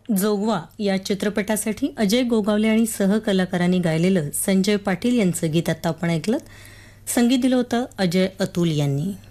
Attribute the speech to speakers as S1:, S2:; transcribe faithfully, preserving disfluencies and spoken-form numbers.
S1: जोगवा या चित्रपटासाठी अजय गोगावले आणि सहकलाकारांनी गायलेलं संजय पाटील यांचं गीत आता आपण ऐकलं. संगीत दिलं होतं अजय अतुल यांनी.